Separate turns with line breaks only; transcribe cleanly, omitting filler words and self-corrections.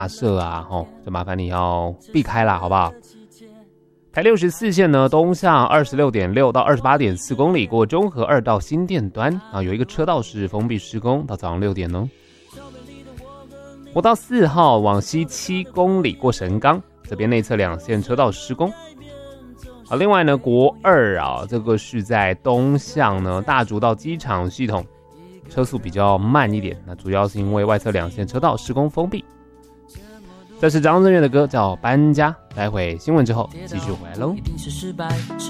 设啊，就麻烦你要避开啦，好不好？台64线呢，东向26.6到28.4公里，过中和2到新店端啊，有一个车道是封闭施工，到早上6点哦。国道4号往西7公里，过神冈，这边内侧2线车道施工。好，另外呢，国2啊，这个是在东向呢大竹到机场系统，车速比较慢一点，那主要是因为外侧2线车道施工封闭。这是张震岳的歌，叫《搬家》。待会新闻之后继续回来喽。一定是失败，